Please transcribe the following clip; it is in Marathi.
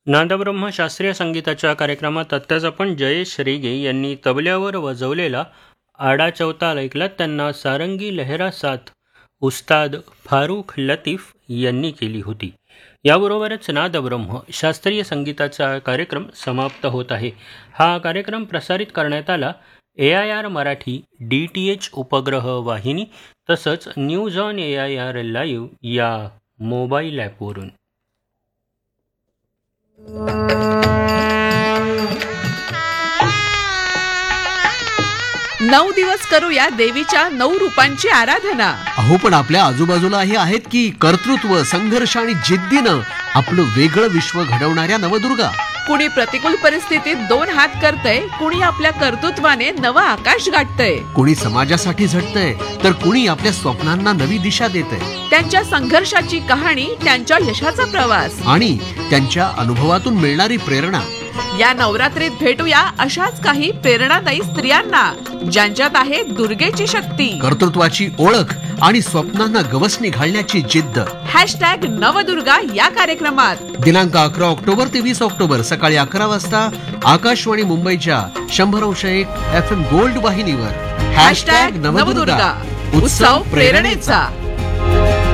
नादब्रह्म शास्त्रीय संगीताच्या कार्यक्रमात आत्ताच आपण जयेश रेगे यांनी तबल्यावर वाजवलेला आडा चौताल ऐकला. त्यांना सारंगी लहरा साथ उस्ताद फारुख लतीफ यांनी केली होती. याबरोबरच नादब्रह्म शास्त्रीय संगीताचा कार्यक्रम समाप्त होत आहे. हा कार्यक्रम प्रसारित करण्यात आला AIR मराठी DTH उपग्रह वाहिनी तसंच न्यूज ऑन AIR लाईव्ह या मोबाईल ॲपवरून. 9 दिवस करूया देवीच्या 9 रूपांची आराधना. अहो पण आपल्या आजूबाजूलाही आहेत की कर्तृत्व, संघर्ष आणि जिद्दीनं आपलं वेगळं विश्व घडवणाऱ्या नवदुर्गा. कुणी प्रतिकूल परिस्थितीत 2 हात करतय, कुणी आपल्या कर्तृत्वाने नवं आकाश गाठतय. कुणी समाजासाठी झटतंय तर कुणी आपल्या स्वप्नांना नवी दिशा देतंय. त्यांच्या संघर्षाची कहाणी, त्यांच्या यशाचा प्रवास आणि त्यांच्या अनुभवातून मिळणारी प्रेरणा. या नवरात्रीत भेटूया अशाच काही प्रेरणादायी स्त्रियांना ज्यांच्यात आहे दुर्गेची शक्ती, कर्तृत्वाची ओळख आणि स्वप्नांना गवसणी घालण्याची जिद्द. #नवदुर्गा या कार्यक्रमात दिनांक 11 ऑक्टोबर ते 20 ऑक्टोबर सकाळी 11 वाजता आकाशवाणी मुंबईच्या 100.1 FM गोल्ड वाहिनीवर. #नवदुर्गा उत्सव प्रेरणेचा.